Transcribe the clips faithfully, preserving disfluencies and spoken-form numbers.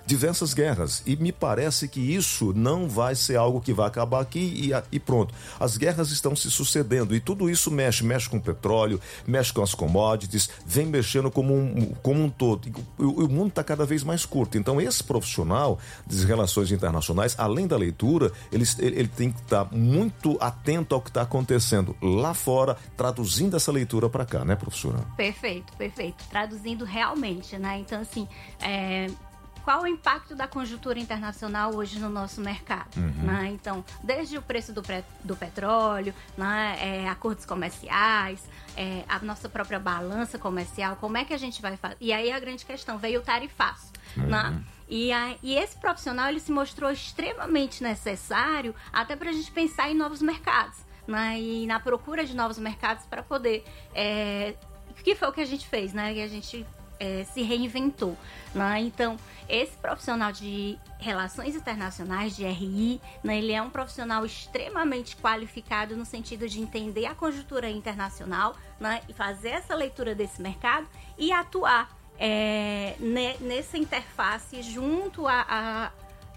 diversas guerras. E me parece que isso não vai ser algo que vai acabar aqui e, e pronto. As guerras estão se sucedendo e tudo isso mexe, mexe com o petróleo, mexe com as commodities, vem mexendo como um, como um todo. O, o mundo está cada vez mais curto. Então, esse profissional de relações internacionais, além da leitura, ele, ele, ele tem que estar muito atento ao que está acontecendo lá fora, traduzindo essa leitura para cá, né, professora? Perfeito, perfeito. Traduzindo realmente, né? Então, assim, é... qual o impacto da conjuntura internacional hoje no nosso mercado? Uhum. Né? Então, desde o preço do, pre- do petróleo, né? é, acordos comerciais, é, a nossa própria balança comercial, como é que a gente vai fazer? E aí a grande questão, veio o tarifaço. Uhum. Né? E, a, e esse profissional, ele se mostrou extremamente necessário até para a gente pensar em novos mercados, né? E na procura de novos mercados para poder... É, que foi o que a gente fez, né? Que a gente... É, se reinventou, né? Então, esse profissional de relações internacionais, de R I, né, ele é um profissional extremamente qualificado no sentido de entender a conjuntura internacional, né, e fazer essa leitura desse mercado e atuar é, ne, nessa interface junto a, a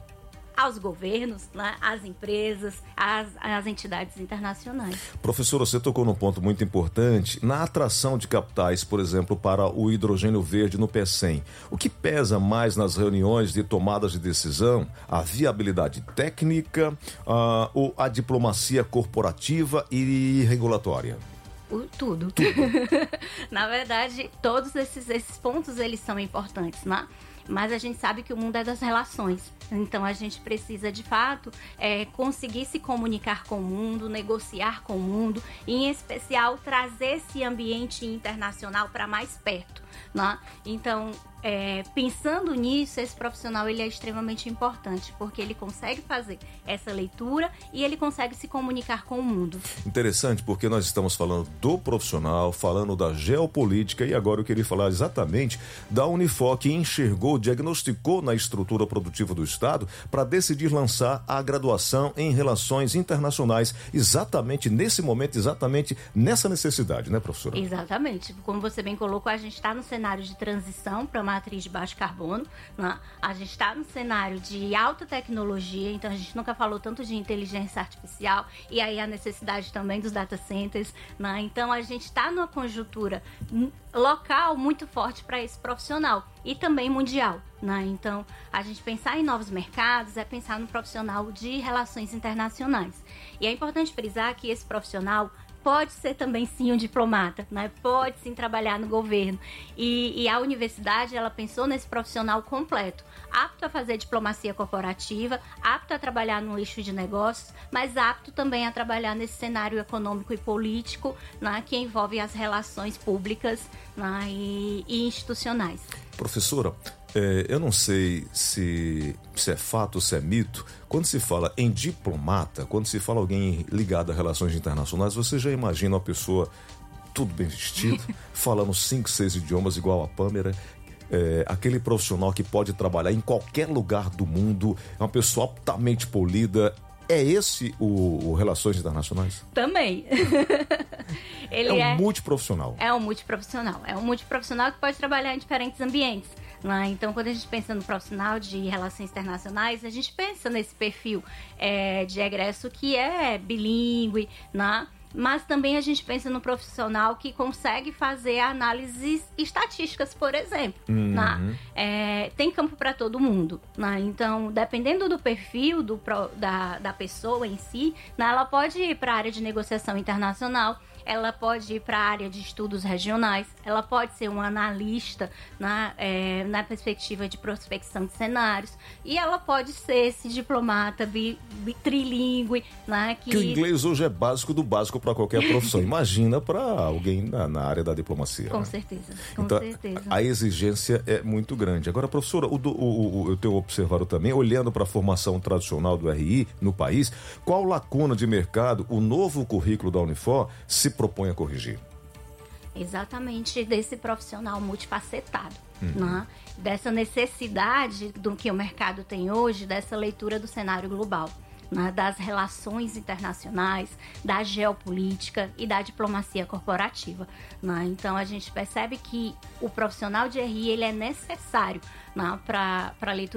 aos governos, né, às empresas, às, às entidades internacionais. Professora, você tocou num ponto muito importante, na atração de capitais, por exemplo, para o hidrogênio verde no PECEM. O que pesa mais nas reuniões de tomadas de decisão? A viabilidade técnica, a, ou a diplomacia corporativa e regulatória? O, tudo. tudo. Na verdade, todos esses, esses pontos, eles são importantes, né? Mas a gente sabe que o mundo é das relações. Então, a gente precisa, de fato, é, conseguir se comunicar com o mundo, negociar com o mundo, e, em especial, trazer esse ambiente internacional para mais perto, né? Então, é, pensando nisso, esse profissional ele é extremamente importante, porque ele consegue fazer essa leitura e ele consegue se comunicar com o mundo. Interessante, porque nós estamos falando do profissional, falando da geopolítica, e agora eu queria falar exatamente da Unifor, que enxergou, diagnosticou na estrutura produtiva do Estado para decidir lançar a graduação em Relações Internacionais, exatamente nesse momento, exatamente nessa necessidade, né, professora? Exatamente. Como você bem colocou, a gente está no cenário de transição para matriz de baixo carbono, né? A gente está no cenário de alta tecnologia, então a gente nunca falou tanto de inteligência artificial, e aí a necessidade também dos data centers, né? Então a gente está numa conjuntura local muito forte para esse profissional e também mundial, né? Então a gente pensar em novos mercados é pensar no profissional de relações internacionais, e é importante frisar que esse profissional pode ser também sim um diplomata, né? Pode sim trabalhar no governo. E, e a universidade, ela pensou nesse profissional completo, apto a fazer diplomacia corporativa, apto a trabalhar no eixo de negócios, mas apto também a trabalhar nesse cenário econômico e político, né? Que envolve as relações públicas, né? e, e institucionais. Professora, é, eu não sei se, se é fato ou se é mito, quando se fala em diplomata, quando se fala alguém ligado a relações internacionais, você já imagina uma pessoa tudo bem vestido, falando cinco, seis idiomas igual a Pâmera, é, aquele profissional que pode trabalhar em qualquer lugar do mundo, é uma pessoa altamente polida. É esse o, o Relações Internacionais? Também. Ele é um é, multiprofissional. É um multiprofissional. É um multiprofissional que pode trabalhar em diferentes ambientes, né? Então, quando a gente pensa no profissional de relações internacionais, a gente pensa nesse perfil é, de egresso que é bilíngue, né? Mas também a gente pensa no profissional que consegue fazer análises estatísticas, por exemplo. Uhum. Né? É, tem campo para todo mundo. Né? Então, dependendo do perfil do, da, da pessoa em si, né, ela pode ir para a área de negociação internacional, ela pode ir para a área de estudos regionais, ela pode ser um analista na, é, na perspectiva de prospecção de cenários, e ela pode ser esse diplomata bi, bi, trilingue. Né, que... que o inglês hoje é básico do básico para qualquer profissão. Imagina para alguém na, na área da diplomacia. Com né? certeza, com então, certeza. A, a exigência é muito grande. Agora, professora, o, o, o, eu tenho observado também, olhando para a formação tradicional do R I no país, qual lacuna de mercado o novo currículo da Unifor se propõe a corrigir? Exatamente desse profissional multifacetado, uhum. né? Dessa necessidade do que o mercado tem hoje, dessa leitura do cenário global, né? Das relações internacionais, da geopolítica e da diplomacia corporativa, né? Então a gente percebe que o profissional de R I ele é necessário, né? para a leitura